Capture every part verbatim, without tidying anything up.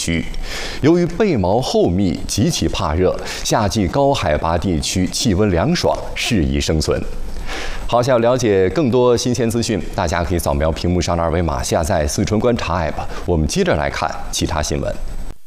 区。由于背毛厚密，极其怕热，夏季高海拔地区气温凉爽，适宜生存。好，想要了解更多新鲜资讯，大家可以扫描屏幕上的二维码，下载四川观察 A P P。我们接着来看其他新闻。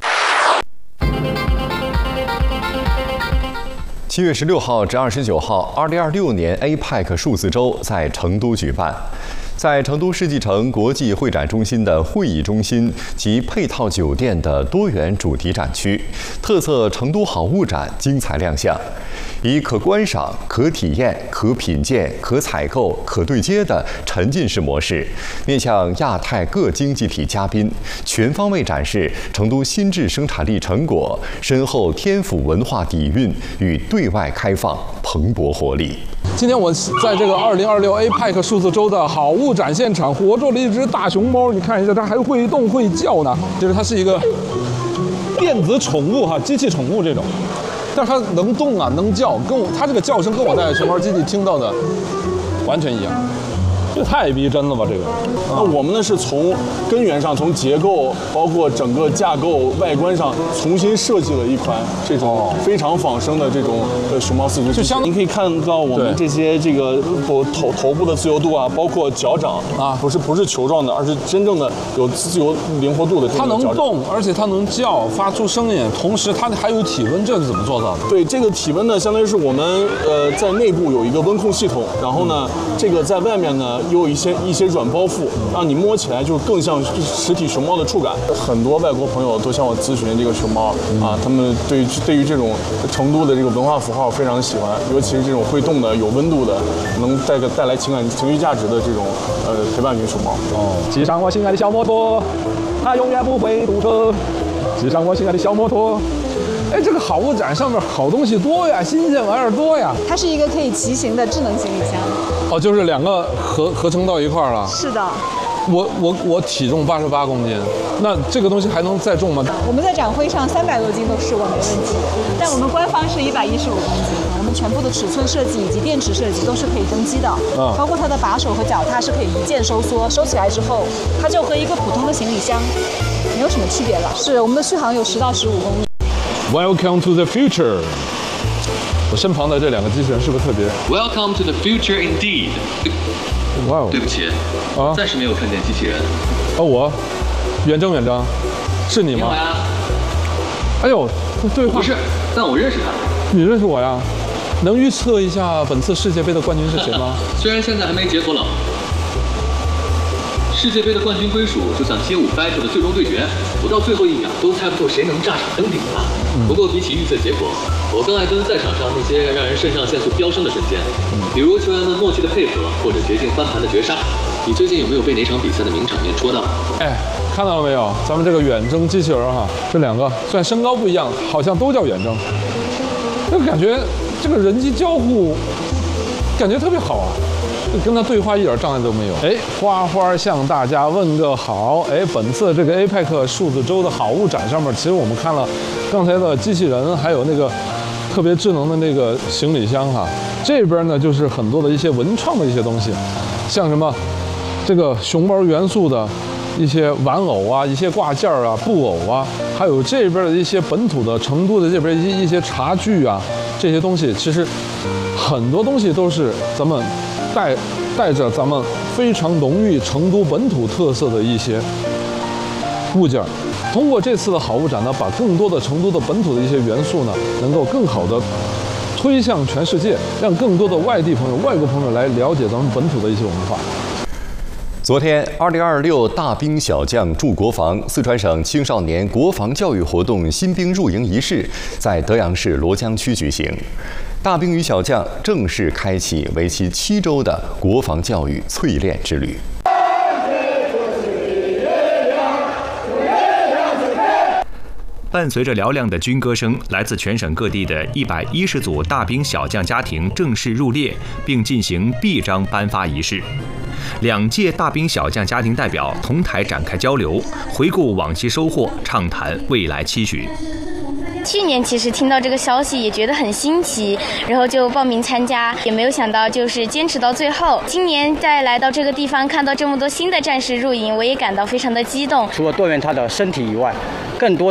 七月十六号至二十九号，二零二六年 A P E C 数字周在成都举办。在成都世纪城国际会展中心的会议中心及配套酒店的多元主题展区，特色成都好物展精彩亮相。以可观赏、可体验、可品鉴、可采购、可对接的沉浸式模式，面向亚太各经济体嘉宾，全方位展示成都新质生产力成果、深厚天府文化底蕴与对外开放蓬勃活力。 今天我在这个二零二六 A P E C 数字周的好物展现场，活捉了一只大熊猫。你看一下，它还会动会叫呢，就是它是一个电子宠物哈，机器宠物这种。但是它能动啊，能叫，跟我它这个叫声跟我在熊猫基地听到的完全一样。这太逼真了吧！这个， 那我们呢是从根源上，从结构，包括整个架构、外观上重新设计了一款这种非常仿生的这种呃熊猫四足。就相您可以看到我们这些这个头头头部的自由度啊，包括脚掌啊，不是不是球状的，而是真正的有自由灵活度的这种脚掌。 它能动，而且它能叫，发出声音，同时它还有体温，这是怎么做到的？ 对，这个体温呢，相当于是我们呃在内部有一个温控系统，然后呢，这个在外面呢。有一些一些软包覆，让你摸起来就更像实体熊猫的触感。很多外国朋友都向我咨询这个熊猫、嗯、啊，他们对于对于这种成都的这个文化符号非常喜欢，尤其是这种会动的、有温度的，能带个带来情感情绪价值的这种呃陪伴型熊猫。 哦，骑上我心爱的小摩托，它永远不会堵车。骑上我心爱的小摩托。哎，这个好物展上面好东西多呀，新鲜玩意儿多呀。 它是一个可以骑行的智能行李箱。 哦，就是两个合合成到一块儿了。 是的。 我我我体重八十八公斤，那这个东西还能再重吗？ 我们在展会上三百多斤都试过没问题，但我们官方是一百一十五公斤。我们全部的尺寸设计以及电池设计都是可以登机的，嗯，包括它的把手和脚踏是可以一键收缩，收起来之后，它就和一个普通的行李箱没有什么区别了。是我们的续航有十到十五公里。 Welcome to the future。我身旁的这两个机器人是不是特别 ？Welcome to the future indeed。 哇哦！ 对不起，啊，暂时没有看见机器人。 哦，我远征远征，是你吗？ 你好呀。 哎呦，对话不是，但我认识他。 你认识我呀？能预测一下本次世界杯的冠军是谁吗？ 虽然现在还没解锁冷。世界杯的冠军归属就像街舞 battle 的最终对决，不到最后一秒都猜不透谁能炸场登顶了。嗯、不过比起预测结果，我更爱跟赛场上那些让人肾上腺素飙升的瞬间，嗯、比如球员们默契的配合，或者绝境翻盘的绝杀。你最近有没有被哪场比赛的名场面戳到？ 哎，看到了没有？咱们这个远征机器人哈，这两个虽然身高不一样，好像都叫远征，这个感觉这个人机交互感觉特别好啊。跟他对话一点障碍都没有。哎，花花向大家问个好。哎，本次这个 A P E C 数字周的好物展上面，其实我们看了刚才的机器人，还有那个特别智能的那个行李箱哈。这边呢就是很多的一些文创的一些东西，像什么这个熊猫元素的一些玩偶啊，一些挂件啊、布偶啊，还有这边的一些本土的成都的这边一些一些茶具啊，这些东西其实很多东西都是咱们。带带着咱们非常浓郁成都本土特色的一些物件，通过这次的好物展呢，把更多的成都的本土的一些元素呢，能够更好的推向全世界，让更多的外地朋友、外国朋友来了解咱们本土的一些文化。 昨天，二零二六大兵小将驻国防四川省青少年国防教育活动新兵入营仪式在德阳市罗江区举行。大兵与小将正式开启为期七周的国防教育淬炼之旅。 伴随着嘹亮的军歌声，来自全省各地的一百一十组大兵小将家庭正式入列，并进行臂章颁发仪式。两届大兵小将家庭代表同台展开交流，回顾往期收获，畅谈未来期许。 去年其实听到这个消息也觉得很新奇，然后就报名参加，也没有想到就是坚持到最后。今年再来到这个地方，看到这么多新的战士入营，我也感到非常的激动。 除了锻炼他的身体以外，更多